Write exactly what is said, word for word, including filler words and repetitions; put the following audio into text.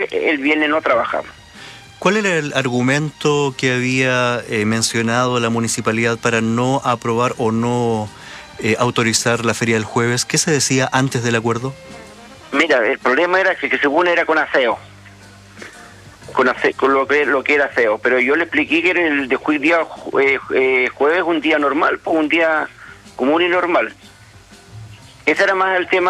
el viernes no trabajamos. ¿Cuál era el argumento que había eh, mencionado la municipalidad para no aprobar o no eh, autorizar la feria del jueves? ¿Qué se decía antes del acuerdo? Mira, el problema era que, que según era con aseo, con, aseo, con lo, que, lo que era aseo, pero yo le expliqué que era el de día eh, eh, jueves un día normal, pues un día común y normal. Ese era más el tema.